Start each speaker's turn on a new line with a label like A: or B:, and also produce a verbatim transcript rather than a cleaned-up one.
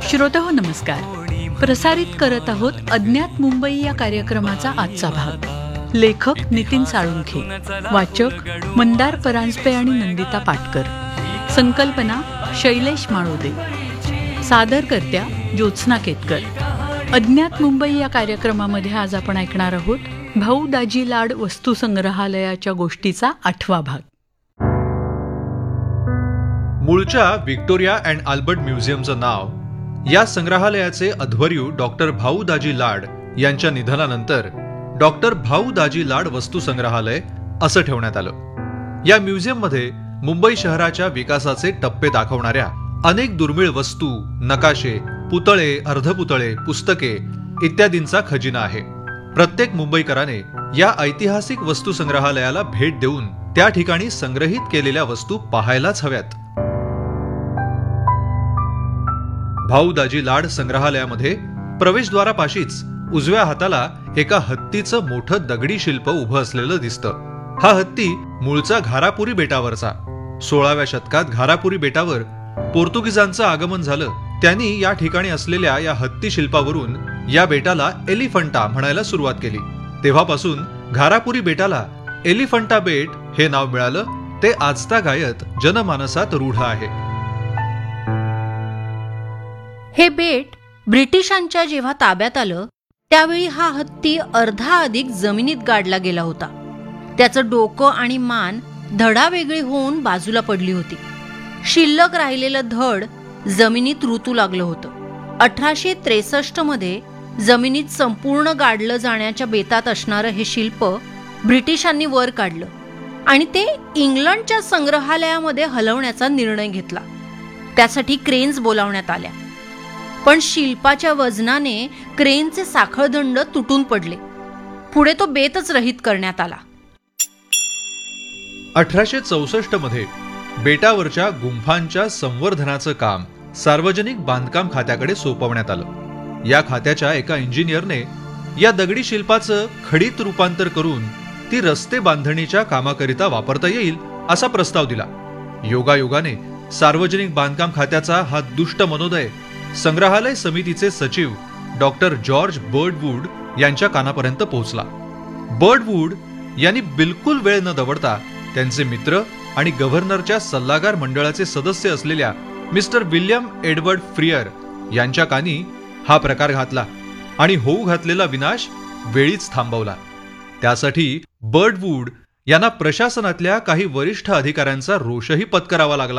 A: श्रोताहो नमस्कार. प्रसारित करत आहोत अज्ञात मुंबई या कार्यक्रमाचा आजचा भाग. लेखक नितीन साळुंखे, वाचक मंदार परांजपे आणि नंदिता पाटकर, संकल्पना शैलेश माळोदे, सादरकर्त्या ज्योत्स्ना केतकर. अज्ञात मुंबई या कार्यक्रमामध्ये आज आपण ऐकणार आहोत भाऊ दाजी लाड वस्तू संग्रहालयाच्या गोष्टीचा आठवा भाग.
B: मूळच्या व्हिक्टोरिया अँड अल्बर्ट म्युझियमचं नाव या संग्रहालयाचे अध्वर्यू डॉक्टर भाऊ दाजी लाड यांच्या निधनानंतर डॉक्टर भाऊ दाजी लाड वस्तू संग्रहालय असं ठेवण्यात आलं. या म्युझियममध्ये मुंबई शहराच्या विकासाचे टप्पे दाखवणाऱ्या अनेक दुर्मिळ वस्तू, नकाशे, पुतळे, अर्धपुतळे, पुस्तके इत्यादींचा खजिना आहे. प्रत्येक मुंबईकराने या ऐतिहासिक वस्तू संग्रहालयाला भेट देऊन त्या ठिकाणी संग्रहित केलेल्या वस्तू पाहायलाच हव्यात. भाऊ दाजी लाड संग्रहालयामध्ये प्रवेशद्वारापाशीच उजव्या हाताला एका हत्तीचं मोठं दगडी शिल्प उभं असलेलं दिसतं. हा हत्ती मूळचा घारापुरी बेटावरचा. सोळाव्या शतकात घारापुरी बेटावर पोर्तुगीजांचं आगमन झालं. त्यांनी या ठिकाणी असलेल्या या हत्ती शिल्पावरून या बेटाला एलिफंटा म्हणायला सुरुवात केली. तेव्हापासून घारापुरी बेटाला एलिफंटा बेट हे नाव मिळालं. ते आजतागायत जनमानसात रूढ आहे.
C: हे बेट ब्रिटिशांच्या जेव्हा ताब्यात आलं त्यावेळी हा हत्ती अर्धा अधिक जमिनीत गाडला गेला होता. त्याचं डोकं आणि मान धडावेगळी होऊन बाजूला पडली होती. शिल्लक राहिलेलं धड जमिनीत रुतू लागलं होतं. अठराशे त्रेसष्ट मध्ये जमिनीत संपूर्ण गाडलं जाण्याच्या बेतात असणारं हे शिल्प ब्रिटिशांनी वर काढलं आणि ते इंग्लंडच्या संग्रहालयामध्ये हलवण्याचा निर्णय घेतला. त्यासाठी क्रेन्स बोलावण्यात आल्या, पण शिल्पाच्या वजनाने क्रेनचे साखळदंड तुटून पडले. पुढे तो बेतच रहित करण्यात आला.
B: अठराशे चौसष्ट मध्ये बेटावरच्या गुंफांच्या संवर्धनाचं काम सार्वजनिक बांधकाम खात्याकडे सोपवण्यात आलं. या खात्याच्या एका इंजिनियरने या दगडी शिल्पाचं खडीत रूपांतर करून ती रस्ते बांधणीच्या कामाकरिता वापरता येईल असा प्रस्ताव दिला. योगायोगाने सार्वजनिक बांधकाम खात्याचा हा दुष्ट मनोदय संग्रहालय समितीचे सचिव डॉक्टर जॉर्ज बर्डवूड यांच्या कानापर्यंत पोहोचला. बर्डवूड यांनी बिलकुल वेळ न दवडता त्यांचे मित्र आणि गव्हर्नरच्या सल्लागार मंडळाचे सदस्य असलेल्या मिस्टर विल्यम एडवर्ड फ्रियर यांच्या कानी हा प्रकार घातला आणि होऊ घातलेला विनाश वेळीच थांबवला. त्यासाठी बर्डवूड यांना प्रशासनातल्या काही वरिष्ठ अधिकाऱ्यांचा रोषही पत्करावा लागला.